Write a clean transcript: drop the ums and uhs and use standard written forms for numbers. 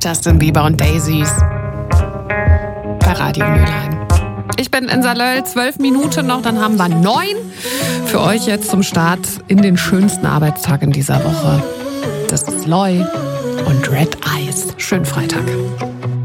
Justin Bieber und Daisies bei Radio Mülheim. Ich bin in Salöll, 12 Minuten noch, dann haben wir 9 für euch jetzt zum Start in den schönsten Arbeitstag in dieser Woche. Das ist Loy und Red Eyes. Schönen Freitag.